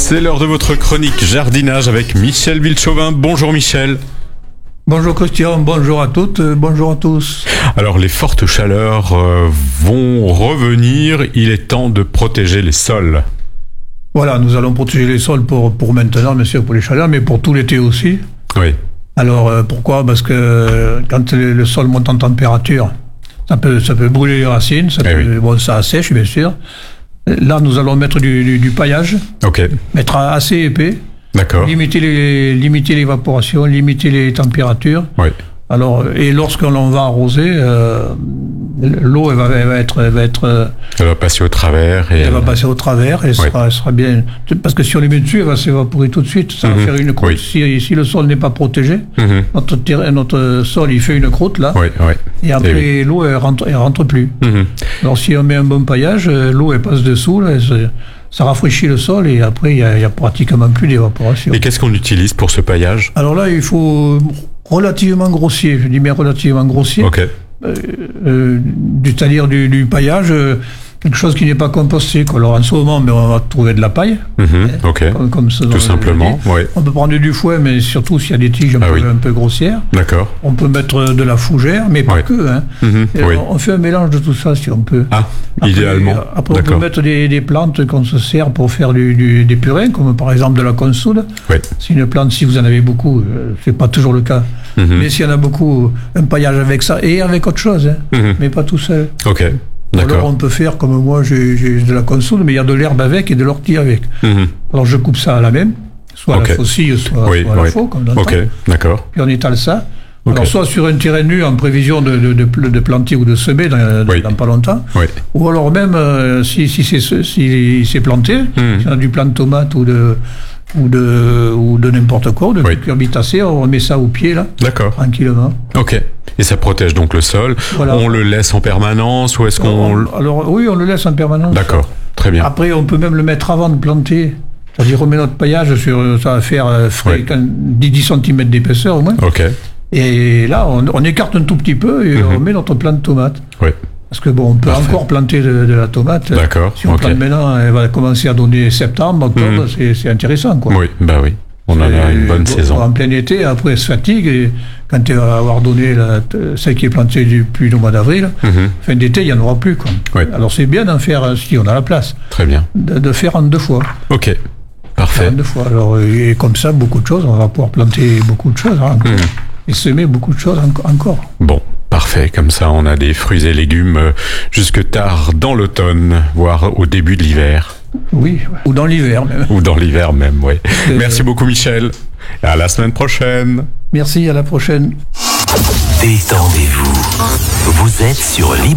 C'est l'heure de votre chronique jardinage avec Michel Villechauvin. Bonjour Michel. Bonjour Christian, bonjour à toutes, bonjour à tous. Alors les fortes chaleurs vont revenir, il est temps de protéger les sols. Voilà, nous allons protéger les sols pour maintenant, bien sûr, pour les chaleurs, mais pour tout l'été aussi. Oui. Alors pourquoi ? Parce que quand le sol monte en température, ça peut brûler les racines, ça assèche bien sûr. Là, nous allons mettre du paillage, mettre assez épais. D'accord. Limiter l'évaporation, limiter les températures. Oui. Alors, et lorsque l'on va arroser, l'eau elle va passer au travers. Elle va passer au travers et sera bien. Parce que si on les met dessus, elle va s'évaporer tout de suite. Ça va faire une croûte. Oui. Si le sol n'est pas protégé, notre sol il fait une croûte là. Oui. Et après l'eau elle rentre plus. Alors si on met un bon paillage, l'eau elle passe dessous là. Ça rafraîchit le sol et après il y a pratiquement plus d'évaporation. Et qu'est-ce qu'on utilise pour ce paillage ? Alors là, il faut relativement grossier. Je dis bien relativement grossier. C'est-à-dire du paillage, quelque chose qui n'est pas composté. Alors en ce moment, on va trouver de la paille. Comme ça, tout simplement. Oui. On peut prendre du foin, mais surtout s'il y a des tiges un peu grossières. D'accord. On peut mettre de la fougère, mais pas que. On fait un mélange de tout ça si on peut. Idéalement. Après, on peut mettre des plantes qu'on se sert pour faire des purins, comme par exemple de la consoude. Oui. C'est une plante, si vous en avez beaucoup, c'est pas toujours le cas. Mais s'il y en a beaucoup, un paillage avec ça et avec autre chose, mais pas tout seul. D'accord. Alors on peut faire comme moi, j'ai de la consoude, mais il y a de l'herbe avec et de l'ortie avec. Alors je coupe ça à la même, soit à la faucille, soit à la faux, comme dans le temps. D'accord. Puis on étale ça. Alors soit sur un terrain nu en prévision de planter ou de semer dans pas longtemps, ou alors même si c'est planté, si on a du plant de tomate ou de n'importe quoi, de cucurbitacées, on remet ça au pied là, tranquillement. Et ça protège donc le sol. Voilà. On le laisse en permanence ou est-ce qu'on... Alors oui, on le laisse en permanence. D'accord, très bien. Après, on peut même le mettre avant de planter. C'est-à-dire, on met notre paillage ça va faire 10 cm d'épaisseur au moins. Et là, on écarte un tout petit peu et on met notre plant de tomate. Parce que on peut encore planter de la tomate. D'accord. Si on plante maintenant, elle va commencer à donner septembre, octobre, c'est intéressant, quoi. Oui. On en a une bonne saison. En plein été, après, elle se fatigue et quand elle va avoir donné celle qui est plantée depuis le mois d'avril, fin d'été, il n'y en aura plus, quoi. Alors c'est bien d'en faire, si on a la place. Très bien. De faire en 2 fois. Parfait. En 2 fois. Alors, et comme ça, beaucoup de choses, on va pouvoir planter beaucoup de choses encore. Et semer beaucoup de choses encore. Bon. Parfait, comme ça on a des fruits et légumes jusque tard dans l'automne, voire au début de l'hiver. Oui, ou dans l'hiver même. Ou dans l'hiver même, oui. Merci beaucoup Michel, à la semaine prochaine. Merci, à la prochaine. Détendez-vous, vous êtes sur Libre.